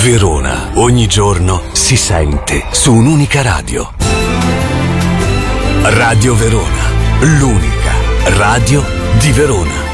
Verona, ogni giorno si sente su un'unica radio. Radio Verona, l'unica radio di Verona.